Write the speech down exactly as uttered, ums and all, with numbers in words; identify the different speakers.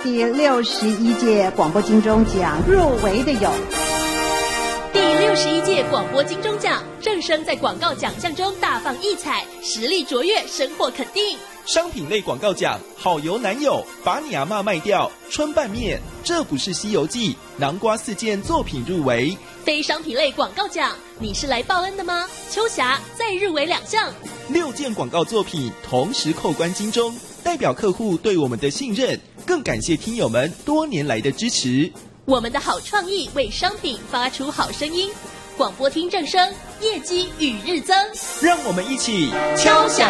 Speaker 1: 第六十一届广播金钟奖入围的有。
Speaker 2: 第六十一届广播金钟奖，正声在广告奖项中大放异彩，实力卓越，收获肯定。
Speaker 3: 商品类广告奖，好油男友，把你阿嬷卖掉，春拌面，这不是西游记，南瓜四件作品入围。
Speaker 2: 非商品类广告奖，你是来报恩的吗？秋霞再入围两项，
Speaker 3: 六件广告作品同时扣关金钟，代表客户对我们的信任，更感谢听友们多年来的支持。
Speaker 2: 我们的好创意为商品发出好声音，广播听正声，业绩与日增。
Speaker 3: 让我们一起
Speaker 2: 敲响